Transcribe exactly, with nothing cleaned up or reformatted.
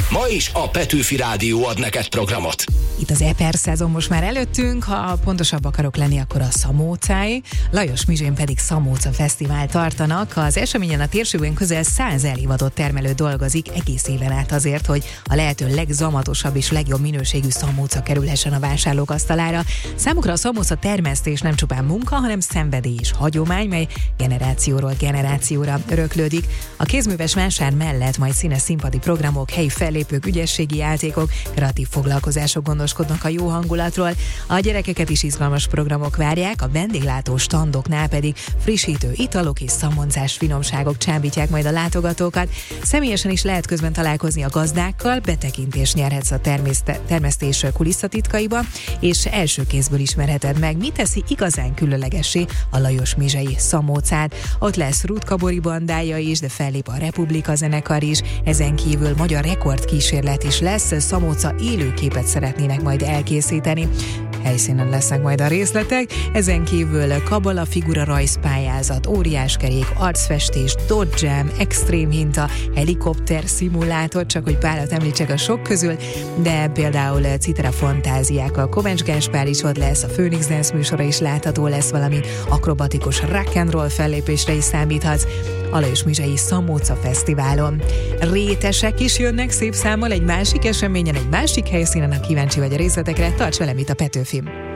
Ma is a Petőfi Rádió ad neked programot. Itt az Eper szezon most már előttünk, ha pontosabb akarok lenni, akkor a Szamócáé. Lajos Mizsén pedig Szamóca Fesztivál tartanak. Az eseményen a térségben közel száz elhivadott termelő dolgozik egész éven át azért, hogy a lehető legzamatosabb és legjobb minőségű szamóca kerülhessen a vásárlók asztalára. Számukra a szamóca termesztés nem csupán munka, hanem szenvedély és hagyomány, mely generációról generációra öröklődik. A kézműves vásár mellett majd színes színpadi programok, helyi fellépők, ügyességi játékok, kreatív foglalkozások gondoskodnak a jó hangulatról. A gyerekeket is izgalmas programok várják, a vendéglátó standoknál pedig frissítő italok és szamoncás finomságok csábítják majd a látogatókat. Személyesen is lehet közben találkozni a gazdákkal, betekintést nyerhetsz a természte- termesztés kulisszatitkaiba, és első kézből ismerheted meg, mi teszi igazán különlegessé a Lajos Mizsei Szamócát. Ott lesz Ruth Kabori bandája is, de fellép a Republika zenekar is, ezen kívül magyar rekordkísérlet is lesz, Szamóca élőképet szeretnének majd elkészíteni. Helyszínen lesznek majd a részletek, ezen kívül kabala figura rajzpályázat, óriáskerék, arcfestés, dodge jam, extrém hinta, helikopter szimulátor, csak hogy párat említsek a sok közül, de például Citra fantáziák, a Kovács Gáspár is ott lesz, a Phoenix Dance műsora is látható lesz, valami akrobatikus rock and roll fellépésre is számíthatsz a Lajos Mizsei Szamóca Fesztiválon. Rétesek is jönnek szép számmal egy másik eseményen, egy másik helyszínen, ha kíváncsi vagy a részletekre, tarts velem itt a Petőfin.